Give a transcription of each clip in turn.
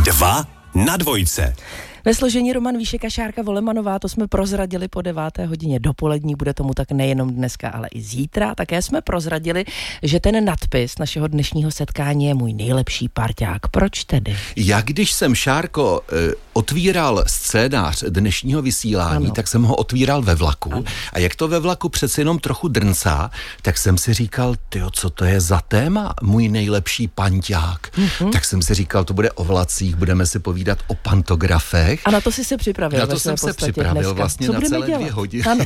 2 na dvojce. Ve složení Roman Víšek a Šárka Volemanová, to jsme prozradili po 9. hodině dopolední, bude tomu tak nejenom dneska, ale i zítra. Také jsme prozradili, že ten nadpis našeho dnešního setkání je můj nejlepší parťák. Proč tedy? Já když jsem, Šárko, otvíral scénář dnešního vysílání, ano, tak jsem ho otvíral ve vlaku. Ano. A jak to ve vlaku přece jenom trochu drncá, tak jsem si říkal, tyjo, co to je za téma, můj nejlepší panťák. Tak jsem si říkal, to bude o vlacích, budeme si povídat o pantografech. A na to jsi se připravil. Na to jsem se připravil dneska. vlastně co na celé dělat? 2 hodiny. Ano.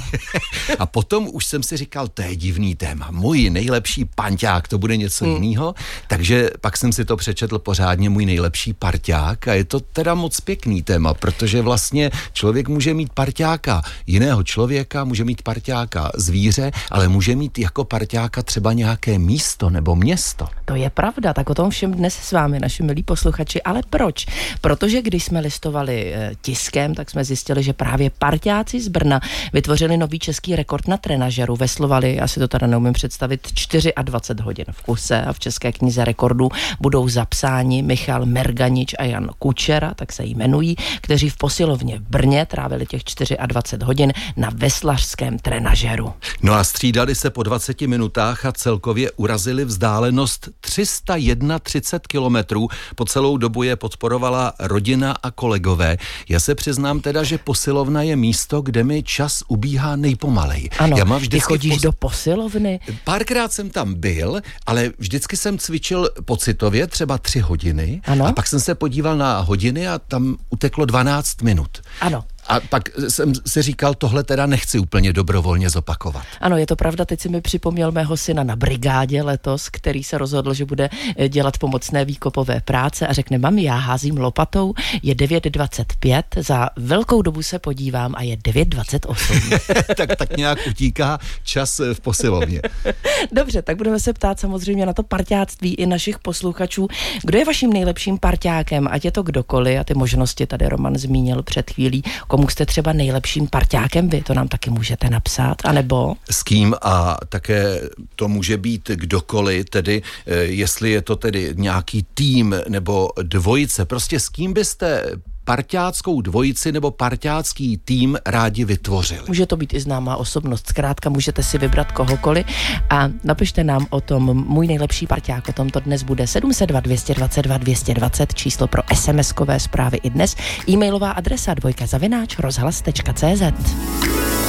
A potom už jsem si říkal, to je divný téma. Můj nejlepší panťák, to bude něco jiného. Takže pak jsem si to přečetl pořádně, můj nejlepší parťák. A je to teda moc pěkný téma, protože vlastně člověk může mít parťáka jiného člověka, může mít parťáka zvíře, ale může mít jako parťáka třeba nějaké místo nebo město. To je pravda, tak o tom všem dnes s vámi, naši milí posluchači. Ale proč? Protože když jsme listovali tiskem, tak jsme zjistili, že právě parťáci z Brna vytvořili nový český rekord na trenažeru. Veslovali, asi to teda neumím představit, 24 hodin v kuse a v České knize rekordů budou zapsáni Michal Merganič a Jan Kučera, tak se jmenují, kteří v posilovně v Brně trávili těch 24 hodin na veslařském trenažeru. No a střídali se po 20 minutách a celkově urazili vzdálenost 331 kilometrů. Po celou dobu je podporovala rodina a kolegové. Já se přiznám teda, že posilovna je místo, kde mi čas ubíhá nejpomaleji. Ano, já mám ty chodíš do posilovny? Párkrát jsem tam byl, ale vždycky jsem cvičil pocitově třeba 3 hodiny. Ano. A pak jsem se podíval na hodiny a tam uteklo 12 minut. Ano. A pak jsem si říkal, tohle teda nechci úplně dobrovolně zopakovat. Ano, je to pravda, teď si mi připomněl mého syna na brigádě letos, který se rozhodl, že bude dělat pomocné výkopové práce a řekne, mami, já házím lopatou, je 9:25, za velkou dobu se podívám a je 9:28. tak nějak utíká čas v posilovně. Dobře, tak budeme se ptát samozřejmě na to parťáctví i našich posluchačů. Kdo je vaším nejlepším parťákem, ať je to kdokoliv, a ty možnosti tady Roman zmínil před chvílí. Komu jste třeba nejlepším parťákem vy? To nám taky můžete napsat, anebo? S kým a také to může být kdokoliv, tedy jestli je to tedy nějaký tým nebo dvojice, prostě s kým byste parťáckou dvojici nebo parťácký tým rádi vytvořili. Může to být i známá osobnost, zkrátka můžete si vybrat kohokoliv a napište nám o tom můj nejlepší parťák, o tom to dnes bude 702 222 220, číslo pro SMS-kové zprávy i dnes, e-mailová adresa dvojka@rozhlas.cz.